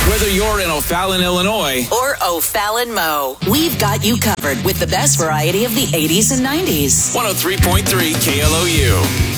Whether you're in O'Fallon, Illinois, or O'Fallon Mo, we've got you covered with the best variety of the 80s and 90s. 103.3 KLOU.